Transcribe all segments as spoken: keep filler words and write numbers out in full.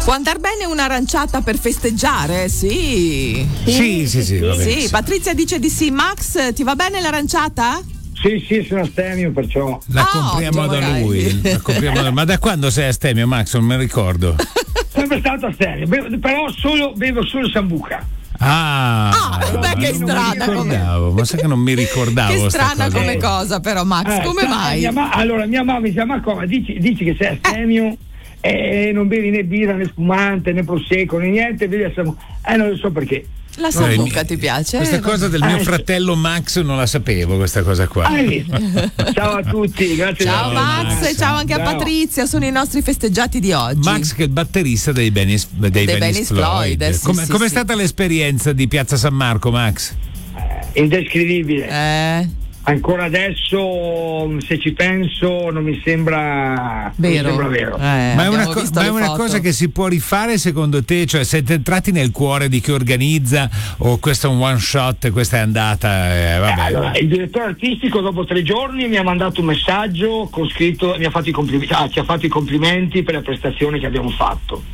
Può andar bene un'aranciata per festeggiare, sì. Sì, sì, sì. Va bene, sì, sì. Patrizia dice di sì. Max, ti va bene l'aranciata? Sì, sì, sono astemio, perciò. La Ah, compriamo ottimo, da dai. lui. La compriamo da- Ma da quando sei astemio, Max? Non mi ricordo. Sempre stato astemio, bevo- però solo, bevo solo sambuca. Ah, Ah, beh, ma che non strana mi ricordavo, ma sai che non mi ricordavo Che sta strana cosa. come cosa, però, Max, Eh, come sa- mai? mia ma- allora, mia mamma mi dice: ma come? Dici, dici che sei astemio e non bevi né birra né spumante né prosecco né niente, bevi a sambuca. Eh, non lo so perché. La Eh, sambuca mi- ti piace? Questa Eh, cosa del mio Eh, fratello Max non la sapevo, questa cosa qua. Hai visto? Ciao a tutti, grazie. Ciao Ciao, Max, Max. e ciao anche a Ciao. Patrizia, sono i nostri festeggiati di oggi. Max che è il batterista dei Benis, dei Dei Benis Benis Floyd. Floyd, eh, sì, Come sì, com'è sì. stata l'esperienza di Piazza San Marco, Max? Indescrivibile. Eh, Ancora adesso, se ci penso, non mi sembra non mi vero. sembra vero. Eh, Ma è abbiamo una, co- visto ma è le una foto. cosa che si può rifare secondo te? Cioè siete entrati nel cuore di chi organizza o questo è un one shot, questa è andata? Eh, vabbè. Eh, allora, il direttore artistico dopo tre giorni mi ha mandato un messaggio con scritto, mi ha fatto i complimenti, ah, ci ha fatto i complimenti per la prestazione che abbiamo fatto,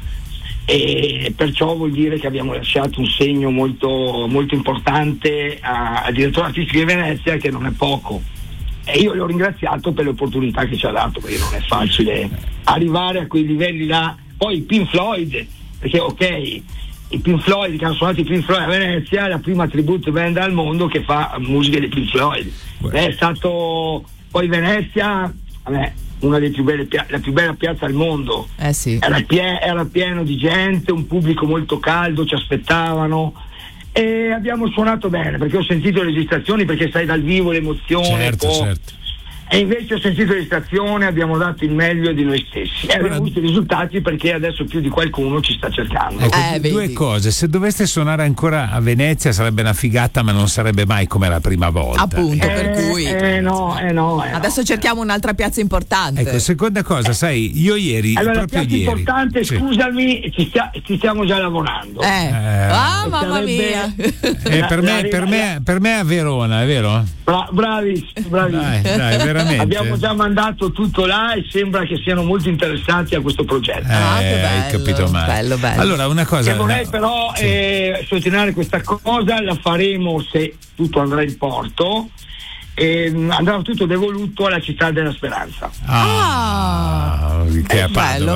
e perciò vuol dire che abbiamo lasciato un segno molto, molto importante a- al direttore artistico di Venezia, che non è poco, e io l'ho ringraziato per l'opportunità che ci ha dato, perché non è facile arrivare a quei livelli là. Poi i Pink Floyd, perché ok, i Pink Floyd, che hanno suonato i Pink Floyd a Venezia, è la prima tribute band al mondo che fa musica dei Pink Floyd. È stato poi Venezia, vabbè, una delle più belle pia- la più bella piazza al mondo. Eh sì. Era, pie- era pieno di gente, un pubblico molto caldo, ci aspettavano e abbiamo suonato bene, perché ho sentito le registrazioni, perché sai dal vivo l'emozione, Certo, poi- certo. e invece ho sentito la registrazione, abbiamo dato il meglio di noi stessi e abbiamo avuto i risultati, perché adesso più di qualcuno ci sta cercando. Ecco, Eh, due vedi. cose: se doveste suonare ancora a Venezia sarebbe una figata, ma non sarebbe mai come la prima volta. Appunto, per Eh, cui eh no, eh no, eh no. adesso cerchiamo un'altra piazza importante. Ecco, seconda cosa, sai, io ieri, Allora, la proprio piazza ieri, importante, sì. scusami, ci, stia- ci stiamo già lavorando. Eh. Ah, E mamma sarebbe- mia. Eh, per, La- me, la- per, me, per me a Verona, è vero? Bra- bravi, bravi. Dai, dai, veramente. Abbiamo già mandato tutto là e sembra che siano molto interessati a questo progetto. Eh, Ah, che hai bello, capito male. bello, bello. Allora, una cosa. Che vorrei no, però sì. eh, sottolineare questa cosa, la faremo se tutto andrà in porto, e andrà tutto devoluto alla Città della Speranza. Ah, che a Padova. bello,